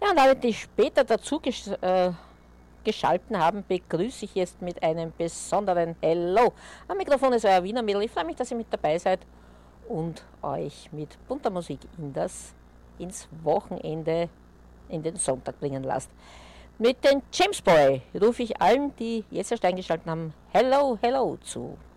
Ja, und alle, die später dazu geschalten haben, begrüße ich jetzt mit einem besonderen Hello. Am Mikrofon ist euer Wiener Mädel. Ich freue mich, dass ihr mit dabei seid und euch mit bunter Musik ins Wochenende, in den Sonntag bringen lasst. Mit den James Boy rufe ich allen, die jetzt erst eingeschaltet haben, Hello, Hello zu.